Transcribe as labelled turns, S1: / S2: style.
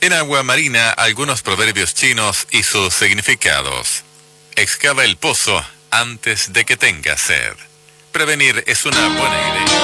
S1: En agua marina, algunos proverbios chinos y sus significados. Excava el pozo antes de que tenga sed. Prevenir es una buena idea.